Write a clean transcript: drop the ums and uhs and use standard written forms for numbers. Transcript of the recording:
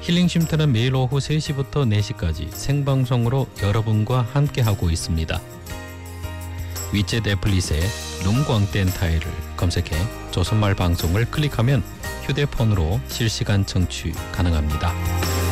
힐링쉼터는 매일 오후 3시부터 4시까지 생방송으로 여러분과 함께하고 있습니다. 위챗 애플릿에 룸광땡타이를 검색해 조선말 방송을 클릭하면 휴대폰으로 실시간 청취 가능합니다.